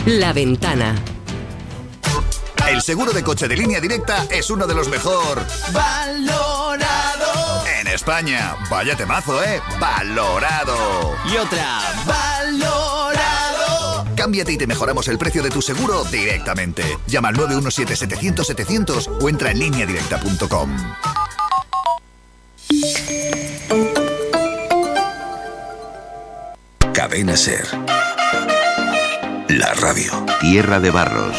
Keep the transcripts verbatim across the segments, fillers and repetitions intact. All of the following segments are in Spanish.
La Ventana. El seguro de coche de Línea Directa es uno de los mejor valorado en España. Vaya temazo, ¿eh? Valorado. Y otra, valorado. Cámbiate y te mejoramos el precio de tu seguro directamente. Llama al nueve uno siete, setecientos, setecientos o entra en línea directa punto com. Cadena Ser. La radio. Tierra de Barros.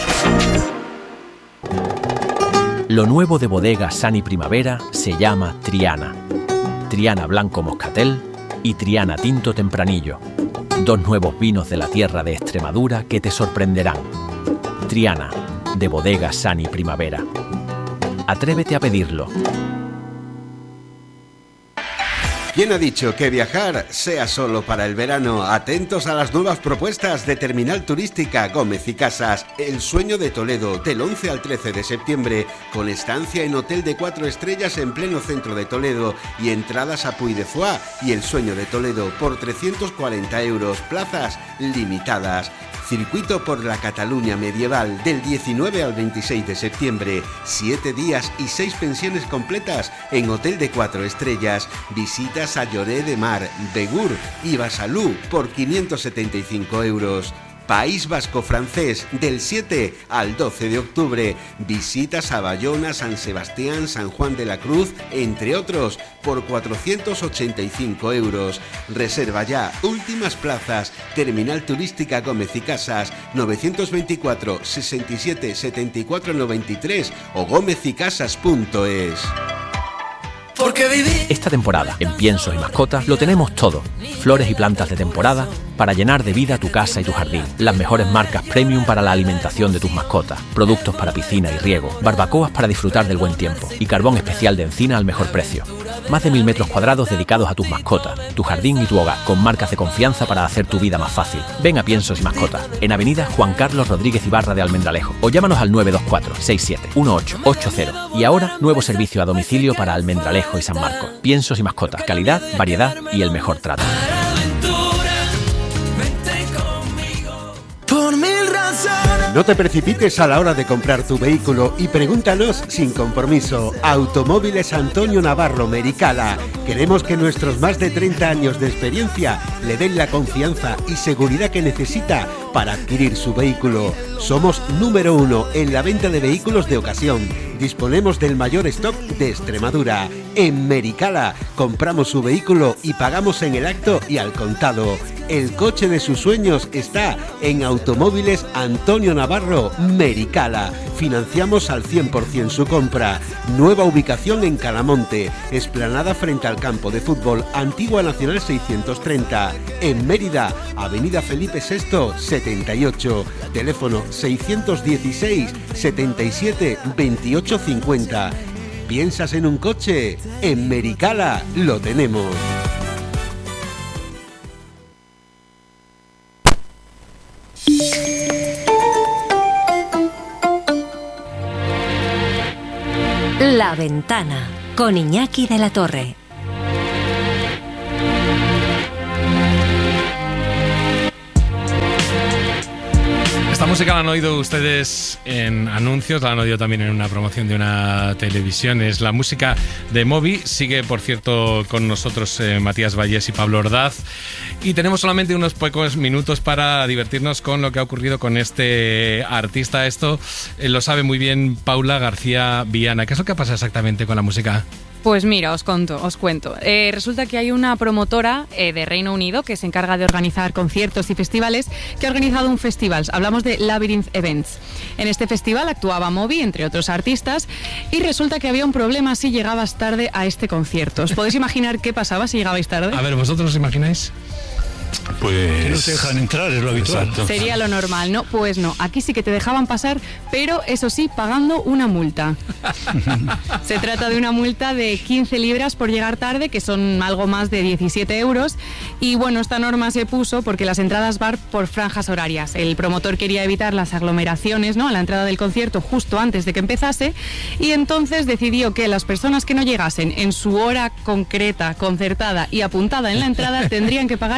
Lo nuevo de Bodega Sani Primavera se llama Triana. Triana Blanco Moscatel y Triana Tinto Tempranillo. Dos nuevos vinos de la tierra de Extremadura que te sorprenderán. Triana, de Bodega Sani Primavera. Atrévete a pedirlo. ¿Quién ha dicho que viajar sea solo para el verano? Atentos a las nuevas propuestas de Terminal Turística Gómez y Casas. El Sueño de Toledo, del once al trece de septiembre, con estancia en hotel de cuatro estrellas en pleno centro de Toledo y entradas a Puy de Foix y El Sueño de Toledo por trescientos cuarenta euros, plazas limitadas. Circuito por la Cataluña medieval del diecinueve al veintiséis de septiembre. Siete días y seis pensiones completas en hotel de cuatro estrellas. Visitas a Lloret de Mar, Begur y Basalú por quinientos setenta y cinco euros. País Vasco francés del siete al doce de octubre. Visitas a Bayona, San Sebastián, San Juan de la Cruz, entre otros, por cuatrocientos ochenta y cinco euros. Reserva ya, últimas plazas. Terminal Turística Gómez y Casas, novecientos veinticuatro, sesenta y siete, setenta y cuatro, noventa y tres o gómez y casas punto es. Porque vivir. Esta temporada, en Piensos y Mascotas, lo tenemos todo. Flores y plantas de temporada para llenar de vida tu casa y tu jardín. Las mejores marcas premium para la alimentación de tus mascotas. Productos para piscina y riego. Barbacoas para disfrutar del buen tiempo. Y carbón especial de encina al mejor precio. Más de mil metros cuadrados dedicados a tus mascotas, tu jardín y tu hogar, con marcas de confianza para hacer tu vida más fácil. Ven a Piensos y Mascotas, en Avenida Juan Carlos Rodríguez Ibarra de Almendralejo. O llámanos al nueve dos cuatro, seis siete, uno ocho, ocho cero. Y ahora, nuevo servicio a domicilio para Almendralejo y San Marcos. Piensos y Mascotas, calidad, variedad y el mejor trato. No te precipites a la hora de comprar tu vehículo y pregúntanos sin compromiso. Automóviles Antonio Navarro Mericala. Queremos que nuestros más de treinta años de experiencia le den la confianza y seguridad que necesita para adquirir su vehículo. Somos número uno en la venta de vehículos de ocasión. Disponemos del mayor stock de Extremadura. En Mericala compramos su vehículo y pagamos en el acto y al contado. El coche de sus sueños está en Automóviles Antonio Navarro Mericala. Financiamos al cien por ciento su compra. Nueva ubicación en Calamonte. Explanada frente al campo de fútbol Antigua Nacional seiscientos treinta. En Mérida, Avenida Felipe sexto, setenta y ocho. Teléfono seiscientos dieciséis, setenta y siete, veintiocho cincuenta. ¿Piensas en un coche? En Mericala lo tenemos. La Ventana, con Iñaki de la Torre. Esta música la han oído ustedes en anuncios, la han oído también en una promoción de una televisión. Es la música de Moby. Sigue, por cierto, con nosotros eh, Matías Vallés y Pablo Ordaz. Y tenemos solamente unos pocos minutos para divertirnos con lo que ha ocurrido con este artista. Esto eh, lo sabe muy bien Paula García Viana. ¿Qué es lo que pasa exactamente con la música? Pues mira, os conto, os cuento. Eh, resulta que hay una promotora eh, de Reino Unido que se encarga de organizar conciertos y festivales que ha organizado un festival. Hablamos de Labyrinth Events. En este festival actuaba Moby, entre otros artistas, y resulta que había un problema si llegabas tarde a este concierto. ¿Os podéis imaginar qué pasaba si llegabais tarde? A ver, ¿vosotros os imagináis? Pues... que no te dejan entrar, es lo habitual. Exacto. Sería lo normal, ¿no? Pues no, aquí sí que te dejaban pasar, pero eso sí, pagando una multa. Se trata de una multa de quince libras por llegar tarde, que son algo más de diecisiete euros. Y bueno, esta norma se puso porque las entradas van por franjas horarias. El promotor quería evitar las aglomeraciones, ¿no?, a la entrada del concierto justo antes de que empezase, y entonces decidió que las personas que no llegasen en su hora concreta, concertada y apuntada en la entrada tendrían que pagar quince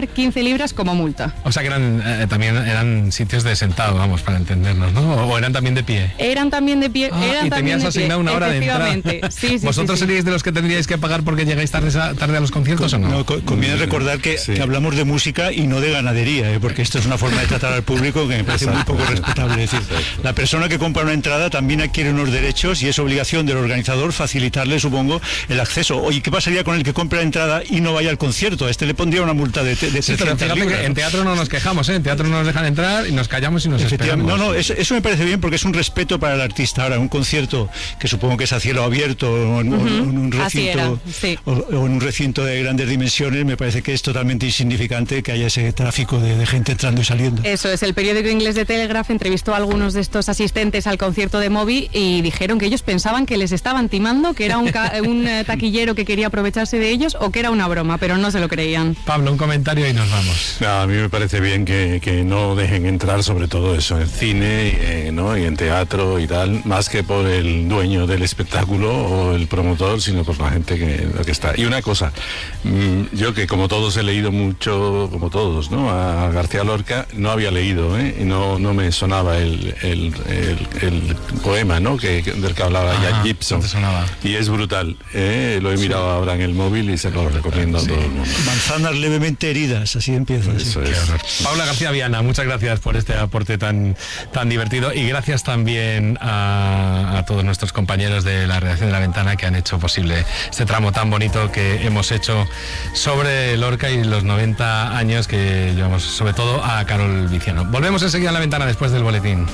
libras como multa. O sea que eran eh, también eran sitios de sentado, vamos, para entendernos, ¿no? O eran también de pie. Eran también de pie. Ah, eran y también tenías de asignado pie. una hora de entrada. Sí, sí, ¿Vosotros sí, sí. seríais de los que tendríais que pagar porque llegáis tarde, tarde a los conciertos o no? No, conviene recordar que, sí. que hablamos de música y no de ganadería, ¿eh? Porque esto es una forma de tratar al público que me parece Exacto. muy poco respetable. Es decir, la persona que compra una entrada también adquiere unos derechos y es obligación del organizador facilitarle, supongo, el acceso. Oye, ¿qué pasaría con el que compra la entrada y no vaya al concierto? A este le pondría una multa de, de sí, pero fíjate libras, que ¿no? En teatro no nos quejamos, ¿eh? En teatro no nos dejan entrar y nos callamos y nos esperamos. No, no, eso, eso me parece bien porque es un respeto para el artista. Ahora, un concierto que supongo que es a cielo abierto o en, uh-huh. en un recinto sí. o, o en un recinto de grandes dimensiones, me parece que es totalmente insignificante que haya ese tráfico de, de gente entrando y saliendo. Eso es, el periódico inglés de Telegraph entrevistó a algunos de estos asistentes al concierto de Moby y dijeron que ellos pensaban que les estaban timando, que era un, ca- un taquillero que quería aprovecharse de ellos o que era una broma, pero no se lo creían. Pablo, un comentario y nos vamos. No, a mí me parece bien que, que no dejen entrar, sobre todo eso, en cine eh, ¿no? y en teatro y tal, más que por el dueño del espectáculo o el promotor, sino por la gente que, que está. Y una cosa, mmm, yo que como todos he leído mucho, como todos, ¿no? A García Lorca, no había leído, ¿eh? Y no, no me sonaba el, el, el, el poema, ¿no? Que, del que hablaba Jack Gibson. Y es brutal, ¿eh? Lo he mirado sí. ahora en el móvil y se lo recomiendo sí. a todo el mundo. Manzanas levemente heridas, así empieza. Eso es. Paula García Viana, muchas gracias por este aporte tan, tan divertido y gracias también a, a todos nuestros compañeros de la redacción de La Ventana que han hecho posible este tramo tan bonito que hemos hecho sobre Lorca y los noventa años que llevamos, sobre todo a Carol Viciano. Volvemos enseguida a La Ventana después del boletín.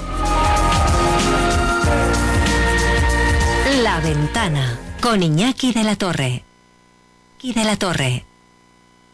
La Ventana con Iñaki de la Torre. Iñaki de la Torre.